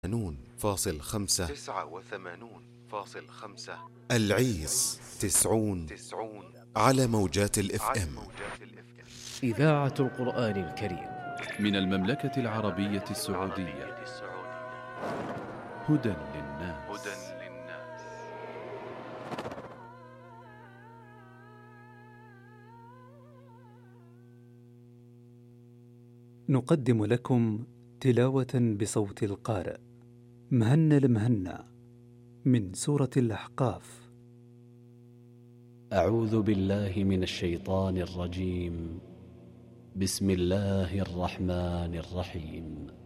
89.5 العيس 90 على موجات الاف ام. إذاعة القرآن الكريم من المملكة العربية السعودية. هدى للناس. نقدم لكم تلاوة بصوت القارئ مهنا المهنا من سورة الأحقاف. أعوذ بالله من الشيطان الرجيم. بسم الله الرحمن الرحيم.